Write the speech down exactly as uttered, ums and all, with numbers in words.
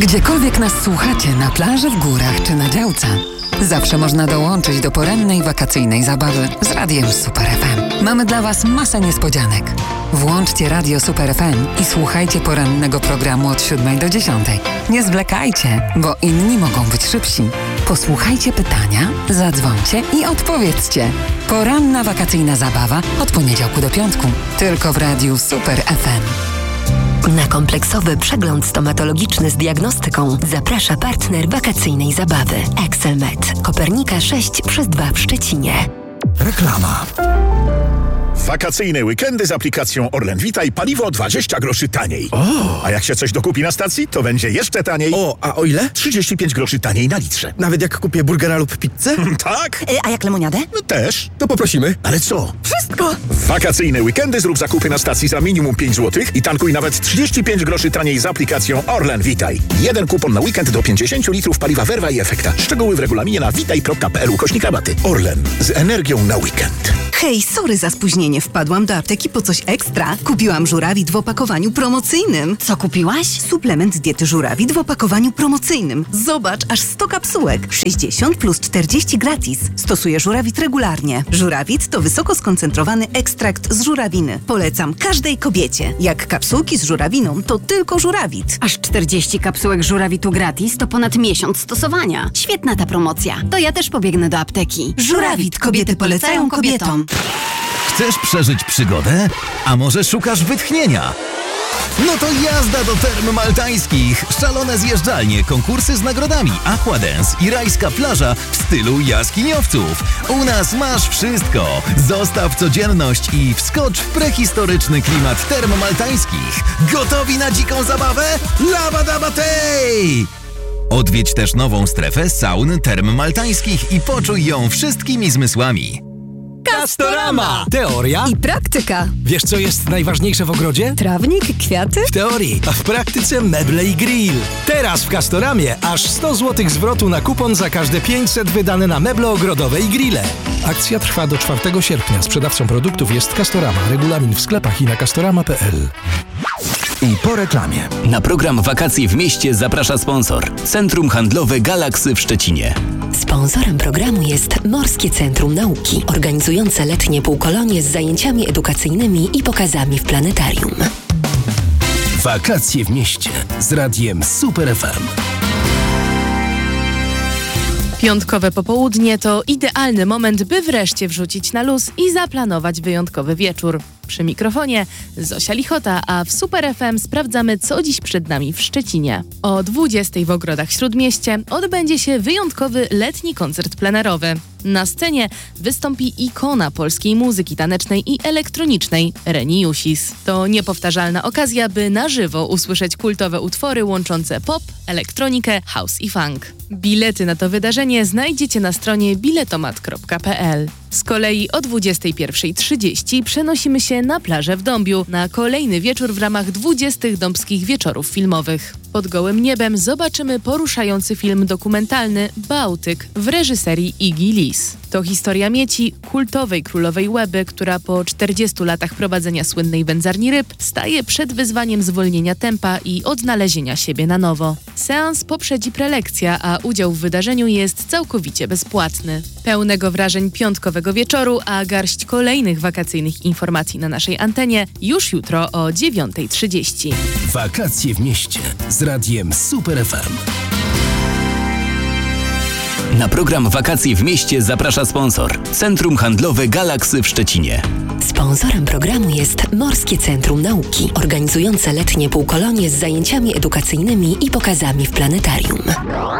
Gdziekolwiek nas słuchacie, na plaży, w górach czy na działce, zawsze można dołączyć do porannej wakacyjnej zabawy z Radiem Super F M. Mamy dla Was masę niespodzianek. Włączcie Radio Super F M i słuchajcie porannego programu od siódmej do dziesiątej. Nie zwlekajcie, bo inni mogą być szybsi. Posłuchajcie pytania, zadzwońcie i odpowiedzcie. Poranna wakacyjna zabawa od poniedziałku do piątku. Tylko w Radiu Super F M. Na kompleksowy przegląd stomatologiczny z diagnostyką zaprasza partner wakacyjnej zabawy Excelmed. Kopernika sześć przez dwa w Szczecinie. Reklama. Wakacyjne weekendy z aplikacją Orlen Vitaj paliwo dwadzieścia groszy taniej. O! A jak się coś dokupi na stacji, to będzie jeszcze taniej. O, a o ile? trzydzieści pięć groszy taniej na litrze. Nawet jak kupię burgera lub pizzę? Tak? A jak lemoniadę? No też. To poprosimy. Ale co? Wszystko! W wakacyjne weekendy zrób zakupy na stacji za minimum pięć złotych i tankuj nawet trzydzieści pięć groszy taniej z aplikacją Orlen Vitaj. Jeden kupon na weekend do pięćdziesiąt litrów paliwa Verva i Efekta. Szczegóły w regulaminie na vitaj kropka p l ukośnik rabaty. Orlen. Z energią na weekend. Hej, sorry za spóźnienie. Wpadłam do apteki po coś ekstra. Kupiłam żurawit w opakowaniu promocyjnym. Co kupiłaś? Suplement diety żurawit w opakowaniu promocyjnym. Zobacz, aż sto kapsułek. sześćdziesiąt plus czterdzieści gratis. Stosuję żurawit regularnie. Żurawit to wysoko skoncentrowany ekstrakt z żurawiny. Polecam każdej kobiecie. Jak kapsułki z żurawiną, to tylko żurawit. Aż czterdzieści kapsułek żurawitu gratis to ponad miesiąc stosowania. Świetna ta promocja. To ja też pobiegnę do apteki. Żurawit. Kobiety polecają kobietom. Chcesz przeżyć przygodę? A może szukasz wytchnienia? No to jazda do Term Maltańskich! Szalone zjeżdżalnie, konkursy z nagrodami, aquadance i rajska plaża w stylu jaskiniowców. U nas masz wszystko! Zostaw codzienność i wskocz w prehistoryczny klimat Term Maltańskich. Gotowi na dziką zabawę? Labadabatej! Odwiedź też nową strefę saun Term Maltańskich i poczuj ją wszystkimi zmysłami. Castorama! Teoria i praktyka. Wiesz, co jest najważniejsze w ogrodzie? Trawnik, kwiaty? W teorii, a w praktyce meble i grill. Teraz w Castoramie aż sto złotych zwrotu na kupon za każde pięćset wydane na meble ogrodowe i grille. Akcja trwa do czwartego sierpnia. Sprzedawcą produktów jest Castorama. Regulamin w sklepach i na castorama kropka p l. I po reklamie. Na program Wakacje w mieście zaprasza sponsor. Centrum Handlowe Galaxy w Szczecinie. Sponsorem programu jest Morskie Centrum Nauki, organizujące letnie półkolonie z zajęciami edukacyjnymi i pokazami w planetarium. Wakacje w mieście z Radiem Super F M. Piątkowe popołudnie to idealny moment, by wreszcie wrzucić na luz i zaplanować wyjątkowy wieczór. Przy mikrofonie Zosia Lichota, a w Super F M sprawdzamy, co dziś przed nami w Szczecinie. O dwudziestej w Ogrodach Śródmieście odbędzie się wyjątkowy letni koncert plenerowy. Na scenie wystąpi ikona polskiej muzyki tanecznej i elektronicznej Reni Jusis. To niepowtarzalna okazja, by na żywo usłyszeć kultowe utwory łączące pop, elektronikę, house i funk. Bilety na to wydarzenie znajdziecie na stronie biletomat kropka p l. Z kolei o dwudziestej pierwszej trzydzieści przenosimy się na plażę w Dąbiu na kolejny wieczór w ramach dwudziestych Dąbskich Wieczorów Filmowych. Pod gołym niebem zobaczymy poruszający film dokumentalny Bałtyk w reżyserii Iggy Lis. To historia Mieci, kultowej królowej Łeby, która po czterdziestu latach prowadzenia słynnej wędzarni ryb staje przed wyzwaniem zwolnienia tempa i odnalezienia siebie na nowo. Seans poprzedzi prelekcja, a udział w wydarzeniu jest całkowicie bezpłatny. Pełnego wrażeń piątkowego wieczoru, a garść kolejnych wakacyjnych informacji na naszej antenie już jutro o dziewiątej trzydzieści. Wakacje w mieście z Radiem Super F M. Na program Wakacje w mieście zaprasza sponsor. Centrum Handlowe Galaxy w Szczecinie. Sponsorem programu jest Morskie Centrum Nauki, organizujące letnie półkolonie z zajęciami edukacyjnymi i pokazami w planetarium.